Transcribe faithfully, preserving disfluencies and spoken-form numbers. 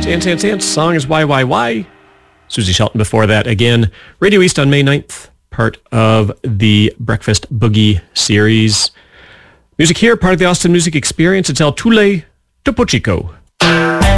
Dance, Dance, Dance. Song is Why, Why, Why. Susie Shelton before that again. Radio East on May ninth, part of the Breakfast Boogie series. Music here, part of the Austin Music Experience. It's El Tule Topo Chico.